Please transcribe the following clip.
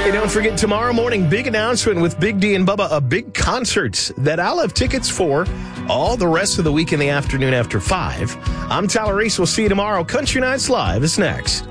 Hey, don't forget tomorrow morning, big announcement with Big D and Bubba, a big concert that I'll have tickets for all the rest of the week in the afternoon after 5. I'm Tyler Reese. We'll see you tomorrow. Country Nights Live is next.